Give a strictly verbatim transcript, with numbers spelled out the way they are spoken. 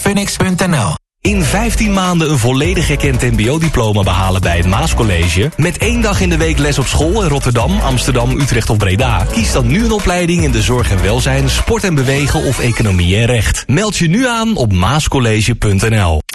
phoenix punt n l. In vijftien maanden een volledig erkend mbo-diploma behalen bij het Maascollege. Met één dag in de week les op school in Rotterdam, Amsterdam, Utrecht of Breda. Kies dan nu een opleiding in de zorg en welzijn, sport en bewegen of economie en recht. Meld je nu aan op maascollege punt n l.